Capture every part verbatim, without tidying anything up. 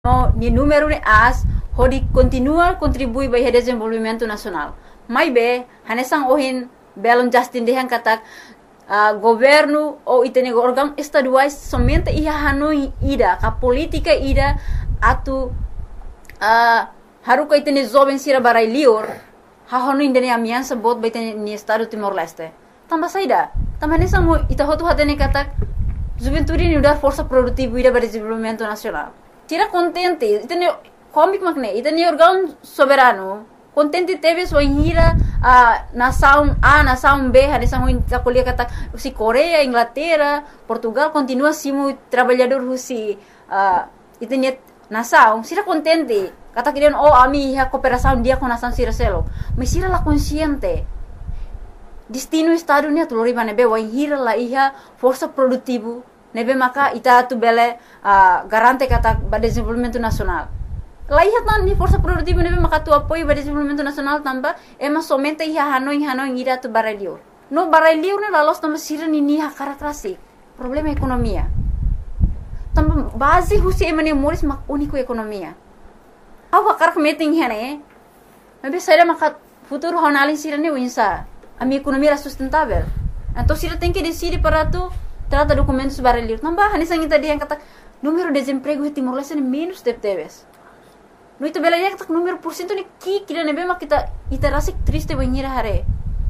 no ni número ne as hodi continua contribui para o desenvolvimento nacional. Mai be hanesang ohin belon Justin dehan katak uh, governo ou itene órgão estaduais somente ia hanoi ida ka política ida atu uh, haruka itene jovem sira barai lior ha hanoi indene amiança bot baitene ni estado Timor Leste. Tamba saida tamba hanesang mo ita hotu hatene katak juventude ni udar força produtiva ida para desenvolvimento nacional. Tira contente, itene comic magne, itene órgão soberano, contente teve sua hira a nação A, nação B, a nação acolher kata si Coreia, Inglaterra, Portugal continua simu trabalhador si uh, itene nação, sira contente, kata kirian oh ami a cooperação dia com nação sira selo, mas sira la consciente. Destino estado ni atulori bane be wa hira la iha força produtivo nebe maka ita tu bele uh, garante kata ba desenvolvimento nacional. Lá ia tan ni força produtiva nebe maka tu apoio ba desenvolvimento nacional tamba ema somente ia hanoi hanoi ira tu baralior. No baralior ne la los tamba sira ni ni hakara klasik. Problema ekonomia. Tamba base husi emane moris mak único ekonomia. Au hakar meeting hene. Nebe saira maka futuro honalin sira ne winsa. A minha economia é sustentável. Então sira tem que decidir para tu trata documentos baralhos. Não bah, hanisang ita diyan katak número de desemprego em Timor Leste menos teptebes. No ito bela diyan katak número por cento ni ki kira nebe mak kita ita rasik triste banhira hare.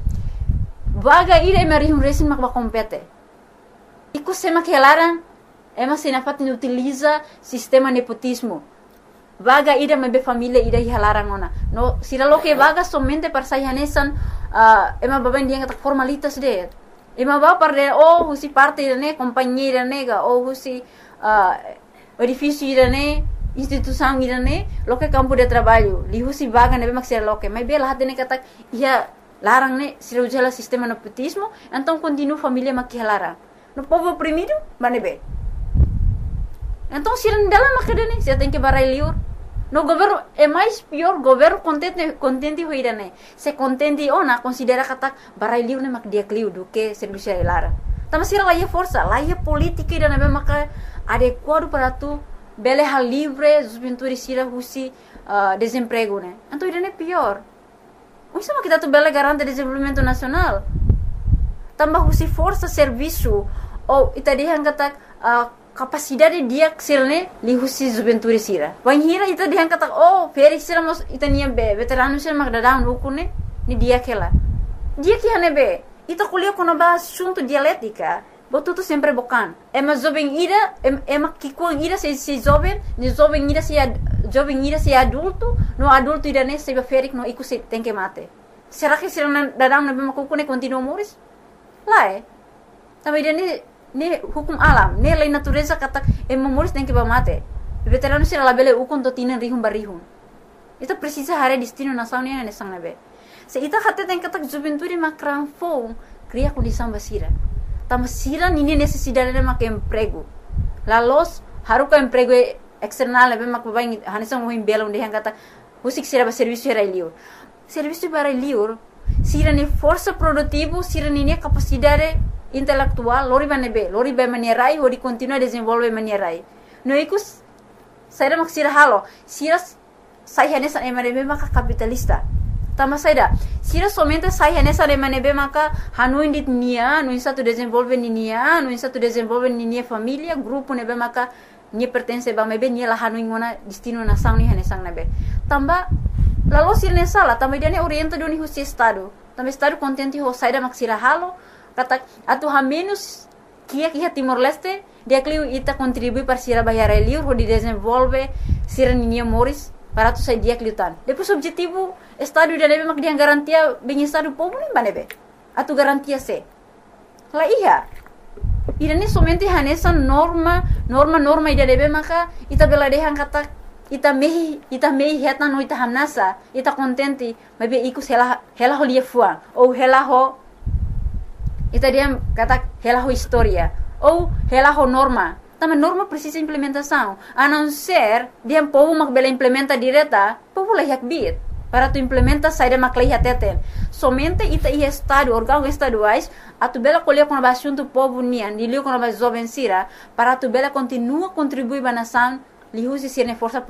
Vaga ira emari um resin mak bakompete. Iku sema kelaran ema senapat ni utiliza sistema nepotismo. Vaga ira mebe família ira hilaran ona. No sira lo que vaga somente para sai hanesan uh, ema baban diyan katak formalitas de. Ema ba parde oh husi parte irane companhia iranega ou husi uh, edifício irane instituição irane loke campo de trabalho li husi vaga nebe maksir loke mas bela hatene kata ia larang ne sira ujala sistema nepotismo então continua família makihalara no povo oprimido banebe então sira ndala makadene sira tem que barai liur no governo é mais pior governo contente contente ho irane se contente ona considera kata barai liur ne mak dia kliu do que serviço lara tama sira lá força lá política irane be maka adequado para tu bele hal livre juventude sira husi uh, desemprego ne então irane pior o sama kita tu bele garante desenvolvimento nacional tamba husi força serviço ou itadihan kata uh, capacidade dia ksilne li husi juventude sira wanhira ita dihan kata oh feri sira mos itania be veterano sira magdadang ukune ni dia kela dia que hane be ita kuliah kono ba assunto dialética botu tu sempre bokan ema jovem ira ema kiko ira se se jovem ni jovem ira se jovem ira se adulto no adulto ira ne se ferik no iku se tem que mate será que sira dadang na be makukune continua moris lá é também ira ne hukum alam, ne lei natureza kata emomoris tem que mate. Veterano sira labele ukon to tinan rihum barihum. Ita precisa hare destino nação ne ne sang nabe. Se ita hatte tem kata juventude makran fo cria condição basira. Tam sira nini necessidade de mak emprego. La los haruka emprego external nabe mak babai hanisang mohim belon de kata husik sira ba serviço era liur. Serviço para liur sira ne força produtivo sira nini capacidade intelectual lori banebe lori be manierai hodi continua desenvolve manierai no ikus saira maksira halo sira sai hanesa emanebe maka capitalista tama saida sira somente sai hanesa emanebe maka hanu indit nia no insa tu desenvolve nia no insa tu desenvolve nia família grupo nebe maka ni pertence ba mebe ni la hanu ngona destino nação ni hanesang nebe tamba lalo sira nesala tamba dia ne orienta do ni husi estado tamba estado contente ho saida maksira halo kata atu ha menos kia kia Timor Leste dia kliu ita contribui para sira bayar liur ho di desenvolve sira ninia moris para tu sai dia kliu tan depois objetivo estado dia nebe mak dia garantia bem estado povo nem banebe atu garantia se la iya ira ni somente hanesa norma norma norma ida debe maka ita bela dehan kata ita mehi ita mehi heta no ita hanasa ita contente mabe iku hela hela ho lia fuang ou hela ho ita dia kata hela ho história ou hela ho norma também norma precisa implementação a não ser dia povo mak bela implementa direta povo lah yak bit para tu implementa saída mak lah teten somente ita i estado órgão estaduais a tu bela colher com a assunto povo nian dilio com a jovem sira para tu bela continua contribuir ba nação lihu si sirne força